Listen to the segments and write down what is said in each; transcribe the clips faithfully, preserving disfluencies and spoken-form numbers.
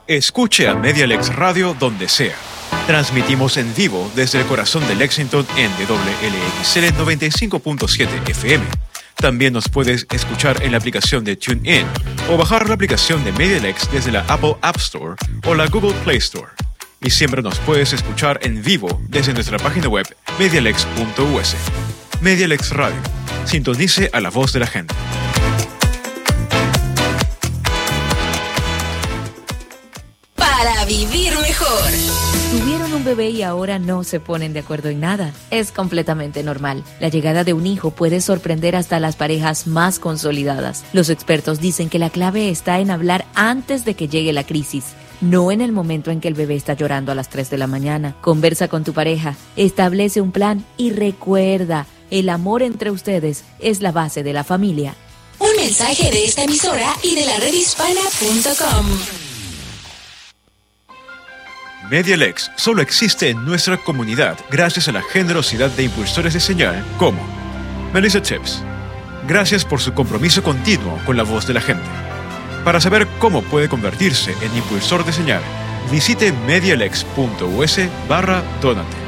Escuche a Medialex Radio donde sea. Transmitimos en vivo desde el corazón de Lexington en W L X L noventa y cinco punto siete F M. También nos puedes escuchar en la aplicación de TuneIn o bajar la aplicación de Medialex desde la Apple App Store o la Google Play Store. Y siempre nos puedes escuchar en vivo desde nuestra página web medialex punto u s. Medialex Radio. Sintonice a la voz de la gente. Para vivir mejor. Tuvieron un bebé y ahora no se ponen de acuerdo en nada. Es completamente normal. La llegada de un hijo puede sorprender hasta las parejas más consolidadas. Los expertos dicen que la clave está en hablar antes de que llegue la crisis, no en el momento en que el bebé está llorando a las tres de la mañana. Conversa con tu pareja, establece un plan y recuerda, el amor entre ustedes es la base de la familia. Un mensaje de esta emisora y de la red hispana punto com. Medialex solo existe en nuestra comunidad gracias a la generosidad de impulsores de señal como Melissa Chips. Gracias por su compromiso continuo con la voz de la gente. Para saber cómo puede convertirse en impulsor de señal, visite medialex punto u s barra donate.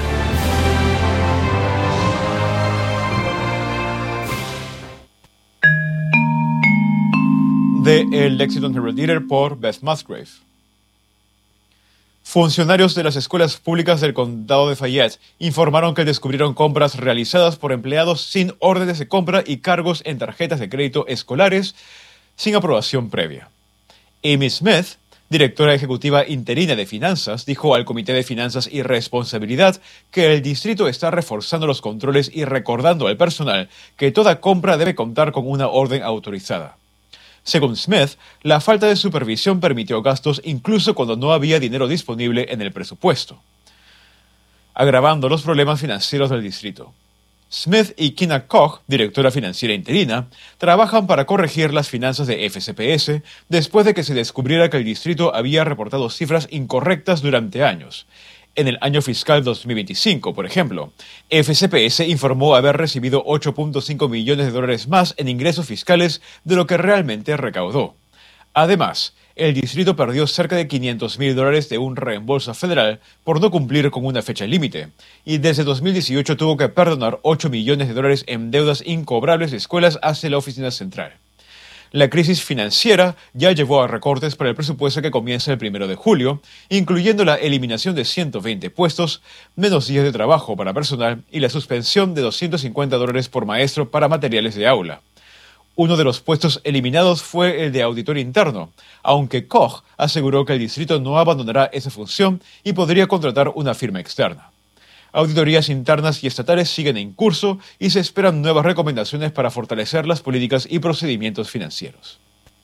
De El Lexington Herald Leader por Beth Musgrave. Funcionarios de las escuelas públicas del condado de Fayette informaron que descubrieron compras realizadas por empleados sin órdenes de compra y cargos en tarjetas de crédito escolares sin aprobación previa. Amy Smith, directora ejecutiva interina de finanzas, dijo al Comité de Finanzas y Responsabilidad que el distrito está reforzando los controles y recordando al personal que toda compra debe contar con una orden autorizada. Según Smith, la falta de supervisión permitió gastos incluso cuando no había dinero disponible en el presupuesto, agravando los problemas financieros del distrito. Smith y Kina Koch, directora financiera interina, trabajan para corregir las finanzas de F C P S después de que se descubriera que el distrito había reportado cifras incorrectas durante años. En el año fiscal dos mil veinticinco, por ejemplo, F C P S informó haber recibido ocho punto cinco millones de dólares más en ingresos fiscales de lo que realmente recaudó. Además, el distrito perdió cerca de quinientos mil dólares de un reembolso federal por no cumplir con una fecha límite, y desde dos mil dieciocho tuvo que perdonar ocho millones de dólares en deudas incobrables de escuelas hacia la oficina central. La crisis financiera ya llevó a recortes para el presupuesto que comienza el primero de julio, incluyendo la eliminación de ciento veinte puestos, menos días de trabajo para personal y la suspensión de doscientos cincuenta dólares por maestro para materiales de aula. Uno de los puestos eliminados fue el de auditor interno, aunque Koch aseguró que el distrito no abandonará esa función y podría contratar una firma externa. Auditorías internas y estatales siguen en curso y se esperan nuevas recomendaciones para fortalecer las políticas y procedimientos financieros.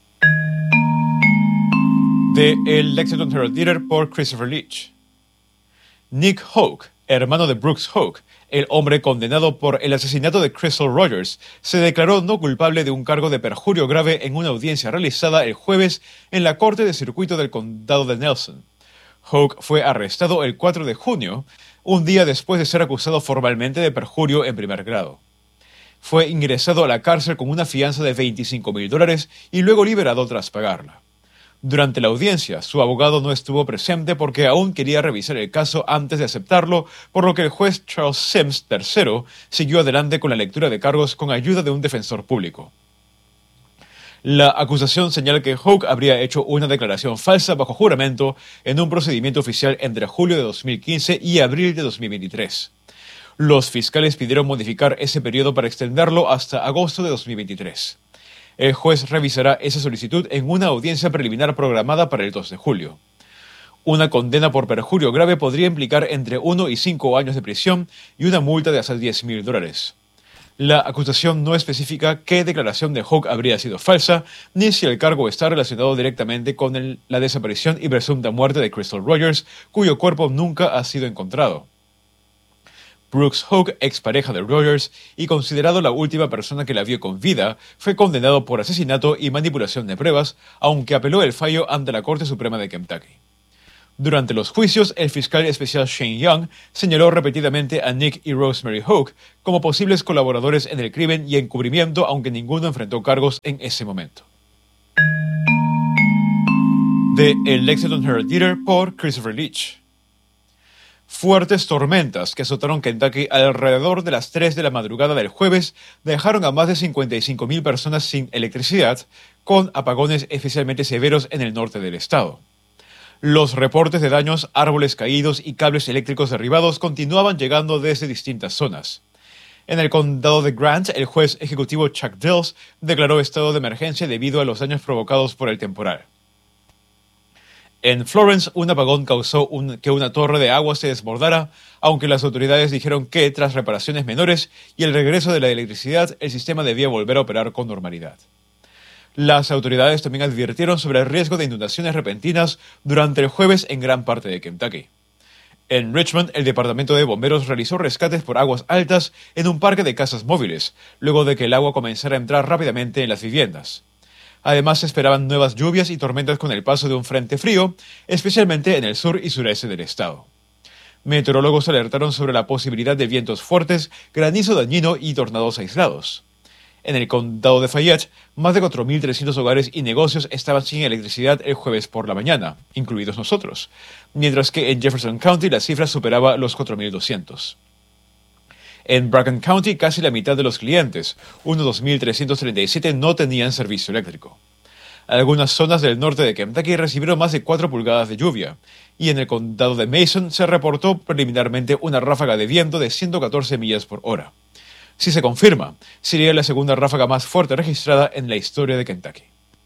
De El Lexington Herald Leader por Christopher Leach. Nick Hoke, hermano de Brooks Hoke, el hombre condenado por el asesinato de Crystal Rogers, se declaró no culpable de un cargo de perjurio grave en una audiencia realizada el jueves en la Corte de Circuito del Condado de Nelson. Hoke fue arrestado el cuatro de junio, un día después de ser acusado formalmente de perjurio en primer grado. Fue ingresado a la cárcel con una fianza de veinticinco mil dólares y luego liberado tras pagarla. Durante la audiencia, su abogado no estuvo presente porque aún quería revisar el caso antes de aceptarlo, por lo que el juez Charles Sims tercero siguió adelante con la lectura de cargos con ayuda de un defensor público. La acusación señala que Hoke habría hecho una declaración falsa bajo juramento en un procedimiento oficial entre julio de dos mil quince y abril de dos mil veintitrés. Los fiscales pidieron modificar ese periodo para extenderlo hasta agosto de dos mil veintitrés. El juez revisará esa solicitud en una audiencia preliminar programada para el dos de julio. Una condena por perjurio grave podría implicar entre uno y cinco años de prisión y una multa de hasta diez mil dólares. La acusación no especifica qué declaración de Hoke habría sido falsa, ni si el cargo está relacionado directamente con el, la desaparición y presunta muerte de Crystal Rogers, cuyo cuerpo nunca ha sido encontrado. Brooks Hoke, expareja de Rogers y considerado la última persona que la vio con vida, fue condenado por asesinato y manipulación de pruebas, aunque apeló el fallo ante la Corte Suprema de Kentucky. Durante los juicios, el fiscal especial Shane Young señaló repetidamente a Nick y Rosemary Hoke como posibles colaboradores en el crimen y encubrimiento, aunque ninguno enfrentó cargos en ese momento. de El Lexington Herald-Leader por Christopher Leach. Fuertes tormentas que azotaron Kentucky alrededor de las tres de la madrugada del jueves dejaron a más de cincuenta y cinco mil personas sin electricidad, con apagones especialmente severos en el norte del estado. Los reportes de daños, árboles caídos y cables eléctricos derribados continuaban llegando desde distintas zonas. En el condado de Grant, el juez ejecutivo Chuck Dills declaró estado de emergencia debido a los daños provocados por el temporal. En Florence, un apagón causó un, que una torre de agua se desbordara, aunque las autoridades dijeron que, tras reparaciones menores y el regreso de la electricidad, el sistema debía volver a operar con normalidad. Las autoridades también advirtieron sobre el riesgo de inundaciones repentinas durante el jueves en gran parte de Kentucky. En Richmond, el departamento de bomberos realizó rescates por aguas altas en un parque de casas móviles, luego de que el agua comenzara a entrar rápidamente en las viviendas. Además, se esperaban nuevas lluvias y tormentas con el paso de un frente frío, especialmente en el sur y sureste del estado. Meteorólogos alertaron sobre la posibilidad de vientos fuertes, granizo dañino y tornados aislados. En el condado de Fayette, más de cuatro mil trescientos hogares y negocios estaban sin electricidad el jueves por la mañana, incluidos nosotros, mientras que en Jefferson County la cifra superaba los cuatro mil doscientos. En Bracken County, casi la mitad de los clientes, unos dos mil trescientos treinta y siete, no tenían servicio eléctrico. Algunas zonas del norte de Kentucky recibieron más de cuatro pulgadas de lluvia, y en el condado de Mason se reportó preliminarmente una ráfaga de viento de ciento catorce millas por hora. Si se confirma, sería la segunda ráfaga más fuerte registrada en la historia de Kentucky.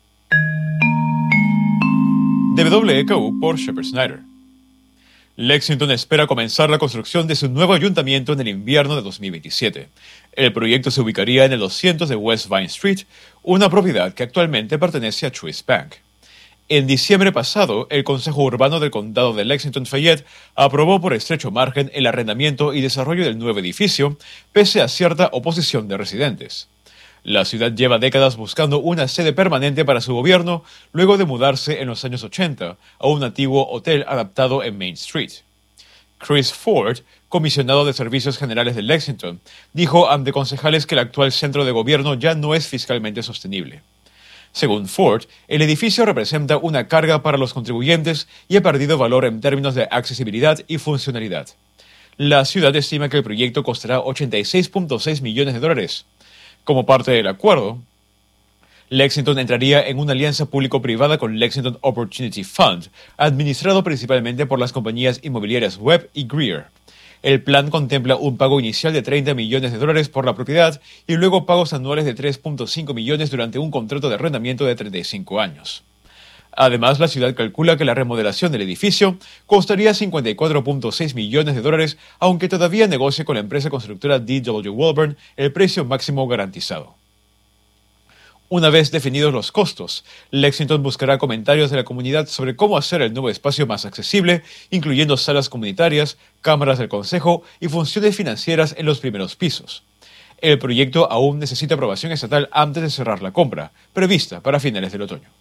De W K U por Shepard Snyder. Lexington espera comenzar la construcción de su nuevo ayuntamiento en el invierno de dos mil veintisiete. El proyecto se ubicaría en el doscientos de West Vine Street, una propiedad que actualmente pertenece a Truist Bank. En diciembre pasado, el Consejo Urbano del Condado de Lexington-Fayette aprobó por estrecho margen el arrendamiento y desarrollo del nuevo edificio, pese a cierta oposición de residentes. La ciudad lleva décadas buscando una sede permanente para su gobierno, luego de mudarse en los años ochenta a un antiguo hotel adaptado en Main Street. Chris Ford, comisionado de Servicios Generales de Lexington, dijo ante concejales que el actual centro de gobierno ya no es fiscalmente sostenible. Según Ford, el edificio representa una carga para los contribuyentes y ha perdido valor en términos de accesibilidad y funcionalidad. La ciudad estima que el proyecto costará ochenta y seis punto seis millones de dólares. Como parte del acuerdo, Lexington entraría en una alianza público-privada con Lexington Opportunity Fund, administrado principalmente por las compañías inmobiliarias Webb y Greer. El plan contempla un pago inicial de treinta millones de dólares por la propiedad y luego pagos anuales de tres punto cinco millones durante un contrato de arrendamiento de treinta y cinco años. Además, la ciudad calcula que la remodelación del edificio costaría cincuenta y cuatro punto seis millones de dólares, aunque todavía negocia con la empresa constructora D W Wilburn el precio máximo garantizado. Una vez definidos los costos, Lexington buscará comentarios de la comunidad sobre cómo hacer el nuevo espacio más accesible, incluyendo salas comunitarias, cámaras del consejo y funciones financieras en los primeros pisos. El proyecto aún necesita aprobación estatal antes de cerrar la compra, prevista para finales del otoño.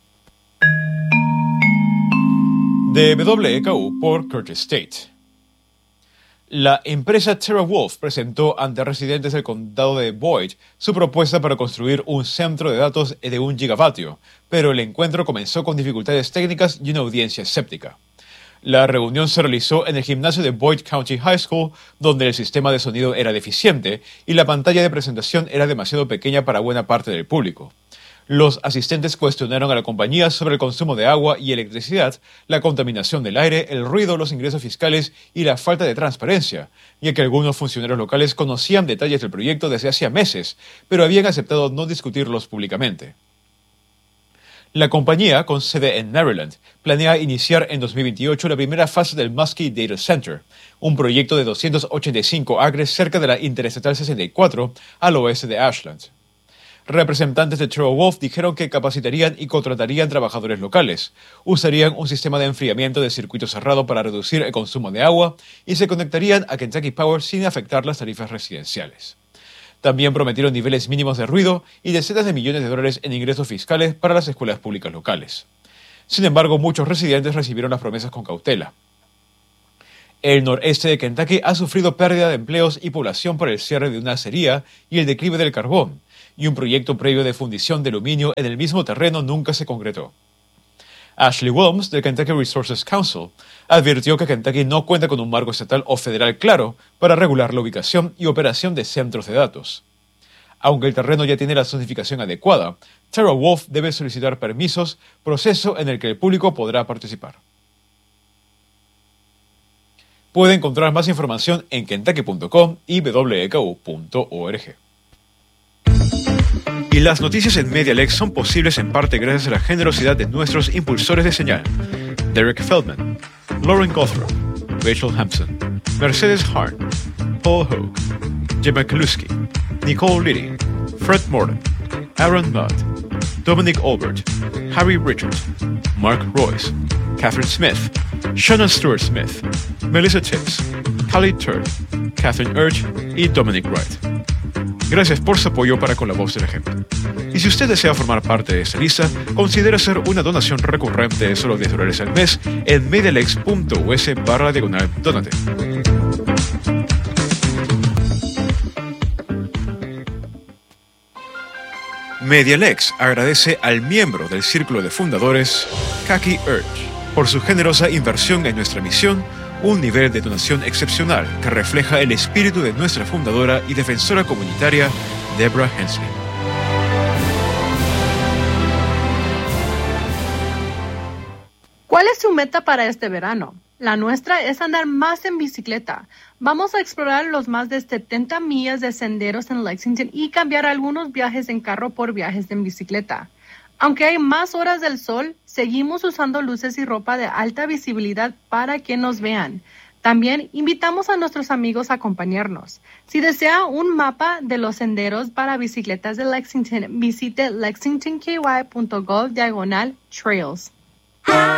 De W K U por Curtis State. La empresa TerraWolf presentó ante residentes del condado de Boyd su propuesta para construir un centro de datos de un gigavatio, pero el encuentro comenzó con dificultades técnicas y una audiencia escéptica. La reunión se realizó en el gimnasio de Boyd County High School, donde el sistema de sonido era deficiente y la pantalla de presentación era demasiado pequeña para buena parte del público. Los asistentes cuestionaron a la compañía sobre el consumo de agua y electricidad, la contaminación del aire, el ruido, los ingresos fiscales y la falta de transparencia, ya que algunos funcionarios locales conocían detalles del proyecto desde hacía meses, pero habían aceptado no discutirlos públicamente. La compañía, con sede en Maryland, planea iniciar en dos mil veintiocho la primera fase del Muskie Data Center, un proyecto de doscientos ochenta y cinco acres cerca de la Interestatal sesenta y cuatro al oeste de Ashland. Representantes de TerraWolf dijeron que capacitarían y contratarían trabajadores locales, usarían un sistema de enfriamiento de circuito cerrado para reducir el consumo de agua y se conectarían a Kentucky Power sin afectar las tarifas residenciales. También prometieron niveles mínimos de ruido y decenas de millones de dólares en ingresos fiscales para las escuelas públicas locales. Sin embargo, muchos residentes recibieron las promesas con cautela. El noreste de Kentucky ha sufrido pérdida de empleos y población por el cierre de una acería y el declive del carbón, y un proyecto previo de fundición de aluminio en el mismo terreno nunca se concretó. Ashley Wilms, del Kentucky Resources Council, advirtió que Kentucky no cuenta con un marco estatal o federal claro para regular la ubicación y operación de centros de datos. Aunque el terreno ya tiene la zonificación adecuada, TerraWolf debe solicitar permisos, proceso en el que el público podrá participar. Puede encontrar más información en kentucky punto com y w k u punto org. Y las noticias en MediaLex son posibles en parte gracias a la generosidad de nuestros impulsores de señal: Derek Feldman, Lauren Gothrow, Rachel Hampson, Mercedes Harn, Paul Hogue, Gemma Kaluski, Nicole Liddy, Fred Morton, Aaron Mudd, Dominic Albert, Harry Richards, Mark Royce, Catherine Smith, Shannon Stewart Smith, Melissa Tibbs, Callie Turd, Catherine Urge y Dominic Wright. Gracias por su apoyo para con la voz del ejemplo. Y si usted desea formar parte de esta lista, considere hacer una donación recurrente de solo diez dólares al mes en medialex punto u s barra diagonal donate. MediaLex agradece al miembro del Círculo de Fundadores, Kaki Urge, por su generosa inversión en nuestra misión, un nivel de donación excepcional que refleja el espíritu de nuestra fundadora y defensora comunitaria, Deborah Hensley. ¿Cuál es su meta para este verano? La nuestra es andar más en bicicleta. Vamos a explorar los más de setenta millas de senderos en Lexington y cambiar algunos viajes en carro por viajes en bicicleta. Aunque hay más horas del sol, seguimos usando luces y ropa de alta visibilidad para que nos vean. También invitamos a nuestros amigos a acompañarnos. Si desea un mapa de los senderos para bicicletas de Lexington, visite lexington k y punto gov diagonal trails.